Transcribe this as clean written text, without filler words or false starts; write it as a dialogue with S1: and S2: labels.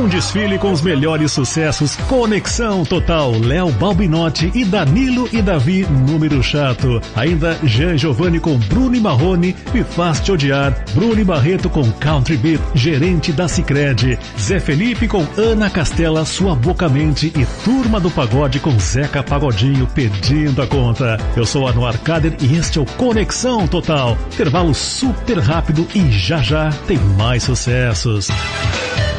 S1: desfile com os melhores sucessos. Conexão Total, Léo Balbinotti e Danilo e Davi, Número Chato. Ainda Jean Giovanni com Bruno e Marrone, Me Faz Te Odiar. Bruno e Barreto com Country Beat, Gerente da Sicredi. Zé Felipe com Ana Castela, Sua Boca Mente. E Turma do Pagode com Zeca Pagodinho, Pedindo a Conta. Eu sou Anuar Kader e este é o Conexão Total. Intervalo super rápido e já já tem mais sucessos.